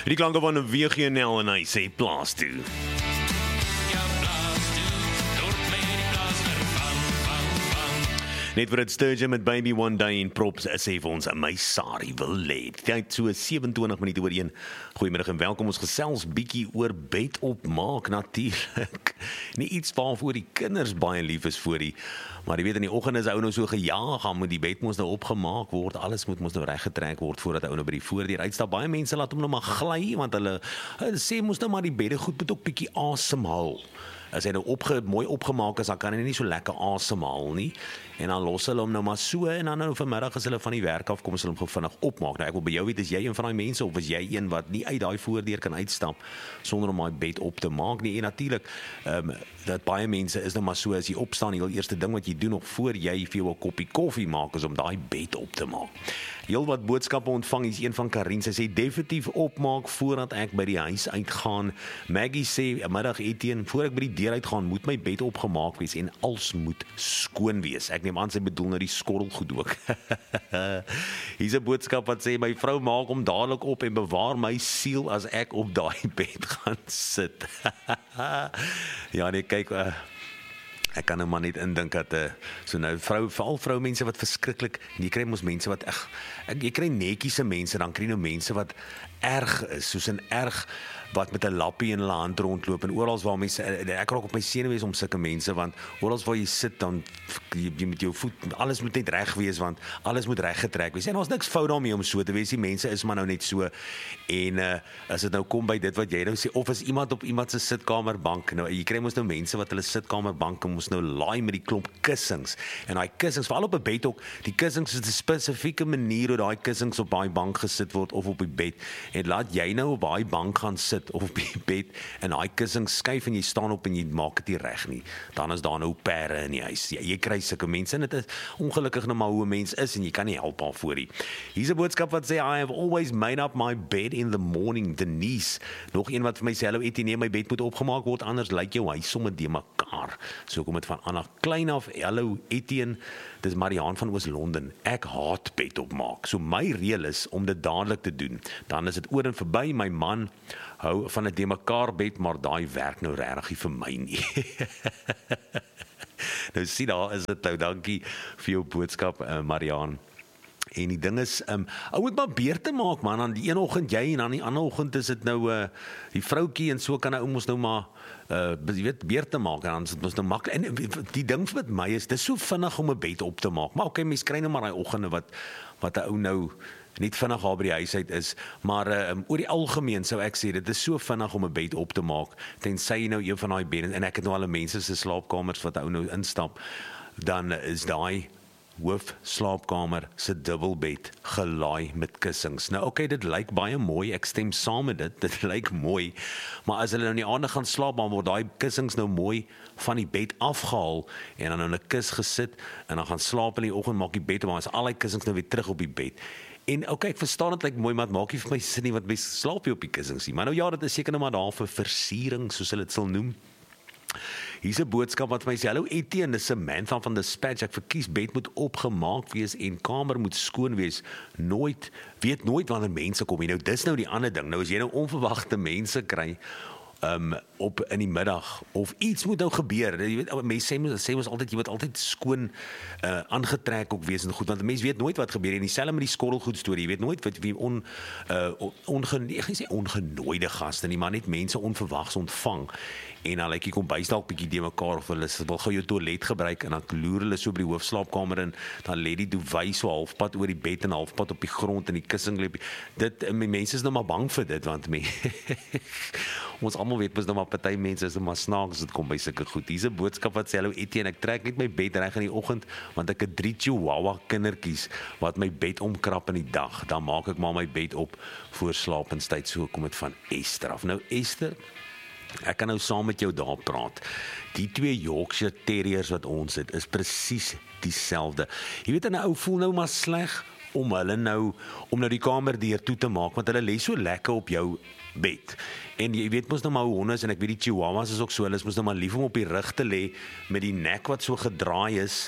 Die klanke van 'n WGNL en hy sê plaas toe. Net vir het Sturgeon met Baby One Day in props sê vir ons my Sari wil lê. Tyd so 27 minute oor 1. Goeiemiddag en welkom, ons gesels bietjie oor bed opmaak natuurlik. Nie iets waarvoor die kinders baie lief is voor die, maar jy weet in die oggend is ou nou so gejaag, gaan moet die bed mos nou opgemaak word, alles moet mos nou reggetrek word voordat ou nou by die voordeur uitstap. Baie mense laat hom nou maar gly want hulle sê mos nou maar die bedde goed moet ook bietjie asemhaal. As hy nou mooi opgemaak is, dan kan hy nie so lekker asemhaal nie. En dan los hulle hom nou maar so, en dan nou vanmiddag as hulle van die werk af kom, is hulle hom gou vinnig opmaak. Nou ek wil by jou weet, is jy een van daai mense, of is jy een wat nie uit daai voordeur kan uitstap, sonder om daai bed op te maak nie? En natuurlik, dat baie mense is nou maar so, as jy opstaan, die eerste ding wat jy doen, nog voor jy vir jou 'n koppie koffie maak, is om daai bed op te maak. Heel wat boodskappe ontvang, is een van Karin, sy sê definitief opmaak voordat ek by die huis uitgaan. Maggie sê, middag Etienne, voor ek by die deur uitgaan, moet my bed opgemaak wees en alles moet skoon wees. Ek neem aan sy bedoel nou die skorrelgoed ook. Hier's 'n boodskap wat sê, my vrou maak hom dadelik op en bewaar my siel as ek op daai bed gaan sit. Ja nee, kyk, ek kan nou maar net indink dat so nou veral vroumense wat verskriklik, jy kry mos mense wat jy kry netjiese mense, dan kry jy nou mense wat erg is, soos 'n erg wat met 'n lappie in hulle hand rondloop en oral waar mense, ek raak op my senuwees om sulke mense, want oral waar jy sit, dan jy met jou voet, alles moet net reg wees, want alles moet reg getrek wees. En ons niks fout daarmee om so te wees, die mense is maar nou net so. En as dit nou kom by dit wat jy nou sê, of as iemand op iemand se sitkamerbank, nou jy kry mos nou mense wat hulle sitkamerbanke mos nou laai met die klomp kussings. En daai kussings, veral op 'n bed ook, die kussings is 'n spesifieke manier hoe daai kussings op daai bank gesit word of op die bed. En laat jy nou op daai bank gaan sit of op die bed en daai kussing skuif en jy staan op en jy maak dit nie reg nie, dan is daar nou pere in die huis. Jy kry sulke mense en dit is ongelukkig nou maar hoe 'n mens is en jy kan nie help daarvoor nie. Hier's 'n boodskap wat sê, I have always made up my bed in the morning, Denise. Nog een wat vir my sê, hallo Etienne, my bed moet opgemaak word, anders lyk jou huis sommer de mekaar. So kom dit van Anna Klein af, hallo Etienne, dis Mariaan van Oos-London, ek haat bed opmaak, so my reël is om dit dadelik te doen, dan is dit oor en verby. My man hou van 'n de mekaar bed, maar daai werk nou regtig nie vir my nie. Nou sien daar is dit nou, dankie vir jou boodskap Mariaan. En die ding is, ou moet maar beurte maak man, aan die een oggend jy en aan die ander oggend is dit nou die vroutjie en so kan ou mos nou maar jy weet, beurte maak en dan is dit mos nou maklik. En die ding met my is, dis so vinnig om 'n bed op te maak, maar okay, mens kry nou maar daai oggende wat 'n ou nou net vinnig daar by die huis uit is, maar oor die algemeen sou ek sê, dit is so vinnig om 'n bed op te maak, tensy jy nou een van daai bedde, en ek het nou al mense se slaapkamers wat ou nou instap, dan is daai hoofslaapkamer se dubbelbed gelaai met kussings. Nou okay, dit lyk baie mooi, ek stem saam met dit lyk mooi, maar as hulle nou in die aande gaan slaap, dan word daai kussings nou mooi van die bed afgehaal, en dan in 'n kus gesit, en dan gaan slaap in die oggend, maak die bed, maar as al die kussings nou weer terug op die bed. En okay, ek verstaan dit lyk mooi, maar dit maak nie vir my sin nie, wat mens slaap jy op die kussings nie. Maar nou ja, dit is seker nou maar daar vir versiering, soos hulle dit sal noem. Hier's 'n boodskap wat vir my sê, hallo Etienne, dis Samantha van Dispatch, ek verkies bed moet opgemaak wees en kamer moet skoon wees, weet nooit wanneer mense kom, en nou dis nou die ander ding, nou as jy nou onverwagte mense kry, op in die middag, of iets moet nou gebeur, jy weet, mense sê ons altyd, jy moet altyd skoon aangetrek ook wees en goed, want mense weet nooit wat gebeur, en dieselfde met die skorrelgoed storie, jy weet nooit wat wie ongenooide gaste nie, maar net mense onverwags ontvang, en dan lyk die kombuis dalk bietjie de mekaar, of hulle wil gou jou toilet gebruik, en dan loer hulle so by die hoofslaapkamer in, dan lê die duvet so halfpad oor die bed, en halfpad op die grond, en die kussing lê, mense is nou maar bang vir dit, want ons almal weet, nou maar party mense is nou maar snaaks, dit kom by sulke goed. Hier's 'n boodskap wat sê, hallo Etienne, ek trek net my bed reg in die oggend, want ek het 3 chihuahua kindertjies, wat my bed omkrap in die dag, dan maak ek maar my bed op voor slapenstyd, so kom dit van Esther af. Nou Esther, ek kan nou saam met jou daar praat. Die 2 Yorkshire Terriers wat ons het, is presies dieselfde. Jy weet, 'n ou voel nou maar sleg om nou die kamerdeur toe te maak, want hulle lê so lekker op jou bed. En jy weet mos nou maar hoe honde is, en ek weet die chihuahuas is ook so, hulle is mos nou maar lief om op die rug te lê, met die nek wat so gedraai is,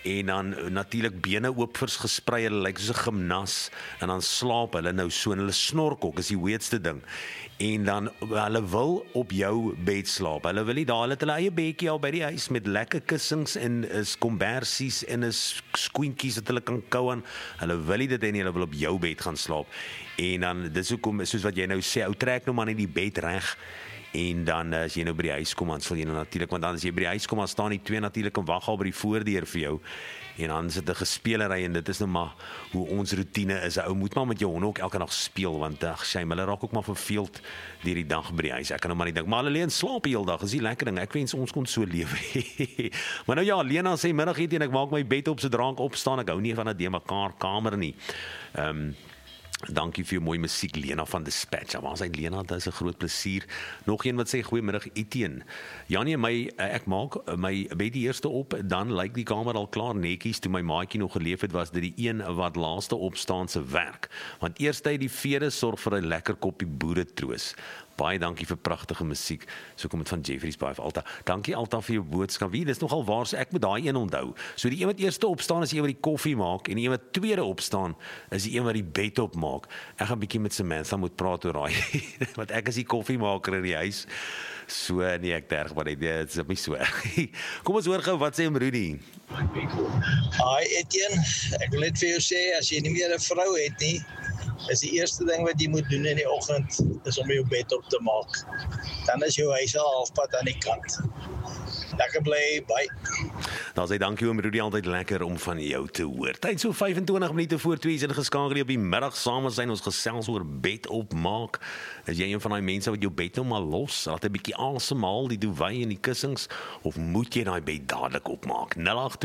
en dan natuurlik bene oop versprei, hulle lyk soos 'n gimnas, en dan slaap hulle nou so, en hulle snork ook, is die weetste ding. En dan, hulle wil op jou bed slaap, hulle wil nie daar, hulle het hulle eie bedjie al by die huis, met lekker kussings, en is kombersies, en is skoentjies wat hulle kan kou aan, hulle wil nie dit hê nie, hulle wil op jou bed gaan slaap, en dan, dis hoekom, soos wat jy nou sê, ou trek nou maar net die bed reg, en dan as jy nou by die huis kom, dan sal jy nou natuurlik, want dan as jy by die huis kom, dan staan die twee natuurlik en wag al by die voordeur vir jou, en dan is dit 'n gespelery, en dit is nou maar hoe ons roetine is. Ou moet maar met jou honde ook elke dag speel, want shame, hulle raak ook maar verveeld deur die dag by die huis. Ek kan nou maar nie dink, maar hulle lê en slaap die hele dag, is die lekker ding. Ek wens ons kon so lewe. Maar nou ja, Lena sê middagete en ek maak my bed op sodra ek opstaan. Ek hou nie van 'n de mekaar kamer nie. Dankie vir jou mooi musiek, Lena van Dispatch. Waar is hy, Lena? Dit is 'n groot plesier. Nog een wat sê, goeiemiddag Etienne. Ja nee, ek maak my bed die eerste op, dan lyk die kamer al klaar netjies. Toe my maatjie nog geleef het, was dit die een wat laaste opstaan se werk. Want eers hy die vere sorg vir 'n lekker koppie boeretroos. Baie dankie vir pragtige musiek. So kom dit van Jeffrey's Baie vir Alta. Dankie Alta vir jou boodskap. Wie, dis nogal waar, so ek moet daai een onthou. So die een wat eerste opstaan is die een wat die koffie maak, en die een wat tweede opstaan is die een wat die bed opmaak. Ek gaan 'n bietjie met Samantha moet praat oor daai, want ek is die koffiemaker in die huis. So nee, ek terg, maar dit is nie so erg. Kom ons hoor gou, wat sê Rudy? Hi Etienne, ek wil net vir jou sê, as jy nie meer 'n vrou het nie, is die eerste ding wat jy moet doen in die oggend, is om jou bed op te maak. Dan is jou huis al halfpad aan die kant. Lekker bly, bye. Dan sê dankie oom Rudy, altyd lekker om van jou te hoor. Tyd so 25 minute voor 2 is ingeskakel op die middag saam zijn ons gesels oor bed opmaak. Is jy een van die mense wat jou bed nou maar los, laat 'n bietjie asemhaal, die duvet en die kussings, of moet jy daai bed dadelik opmaak?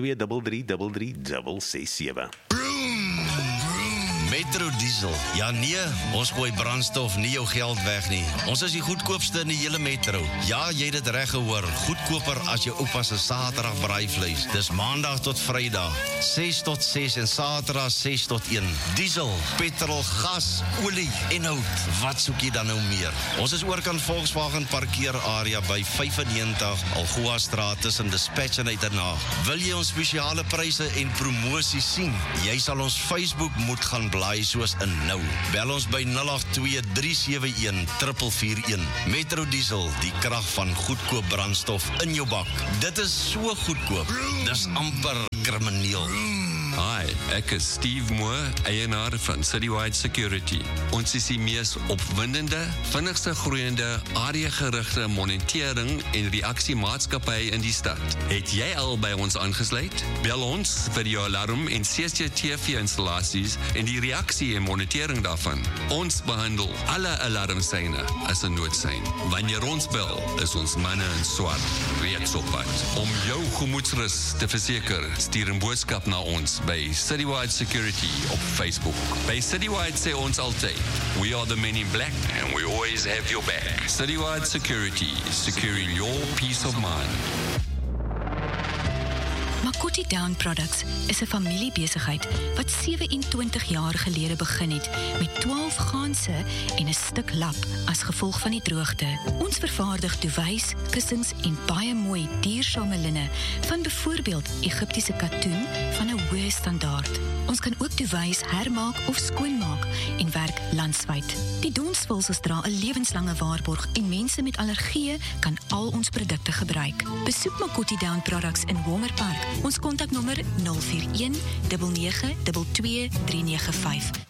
082333667. Metro Diesel. Ja nee, ons gooi brandstof nie jou geld weg nie. Ons is die goedkoopste in die hele Metro. Ja, jy het dit reg gehoor. Goedkoper as jou oupa se Saterdag braaivleis. Dis Maandag tot Vrydag, 6 tot 6 en Saterdag 6 tot 1. Diesel, petrol, gas, olie en hout. Wat soek jy dan nou meer? Ons is oorkant Volkswagen parkeerarea by 95 Algoa Straat tussen Dispatch en Uitenhaag. Wil jy ons spesiale pryse en promosies sien? Jy sal ons Facebook moet gaan blaai soos in nou. Bel ons by 082-371-441. Metro Diesel, die krag van goedkoop brandstof in jou bak. Dit is so goedkoop. Dis amper krimineel. Hi, ek is Steve Moore, eienaar van Citywide Security. Ons is die mees opwindende, vinnigste groeiende, areagerigte monitering en reaksiemaatskappy in die stad. Het jy al by ons aangesluit? Bel ons vir jou alarm en CCTV-installasies en die reaksie en monitering daarvan. Ons behandel alle alarmsyne as 'n noodsein. Wanneer ons bel, is ons manne in swart reeds op pad. Om jou gemoedsrus te verseker, stuur 'n boodskap na ons by Citywide Security op Facebook. By Citywide sê ons altyd, we are the men in black and we always have your back. Citywide Security, securing your peace of mind. Makoti Down Products is 'n familiebesigheid wat 27 jaar gelede begin het met 12 ganse en 'n stuk lap as gevolg van die droogte. Ons vervaardig duvets, kussings en baie mooi duursame linne van byvoorbeeld Egiptiese katoen van 'n hoë standaard. Ons kan ook duvets hermaak of skoonmaak en werk landwyd. Die donsvulsels dra 'n lewenslange waarborg en mense met allergieë kan al ons produkte gebruik. Besoek Makoti Down Products in Wongerpark. Ons kontaknommer 041 992 395.